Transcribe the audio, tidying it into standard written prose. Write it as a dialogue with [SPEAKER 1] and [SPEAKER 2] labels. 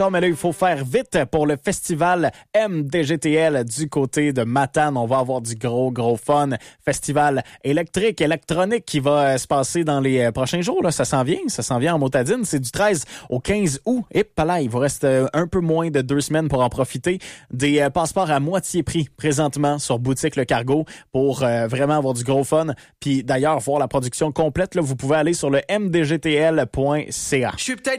[SPEAKER 1] Mais là, il faut faire vite pour le festival MDGTL du côté de Matane. On va avoir du gros fun. Festival électronique qui va se passer dans les prochains jours. Là. Ça s'en vient en motadine. C'est du 13 au 15 août. Et là, il vous reste un peu moins de 2 semaines pour en profiter. Des passeports à moitié prix présentement sur Boutique Le Cargo pour vraiment avoir du gros fun. Puis d'ailleurs, voir la production complète, là, vous pouvez aller sur le mdgtl.ca.
[SPEAKER 2] Je suis peut-être